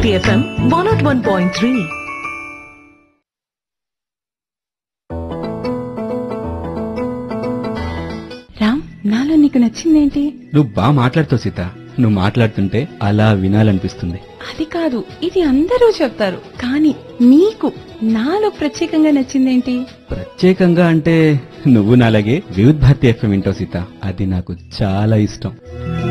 Bharti FM 101.3. Ram, నాలో నీకు నచ్చిందేంటి? నువ్వు బాగా మాట్లాడుతావు సీత. నువ్వు మాట్లాడుతుంటే అలా వినాలనిపిస్తుంది. అది కాదు, ఇది అందరూ చెప్తారు, కానీ నీకు నాలో ప్రత్యేకంగా నచ్చిందేంటి? ప్రత్యేకంగా అంటే నువ్వు నాలాగే వివిధ్ భారతి ఎఫ్ఎం వింటావు సీత. అది నాకు చాలా ఇష్టం.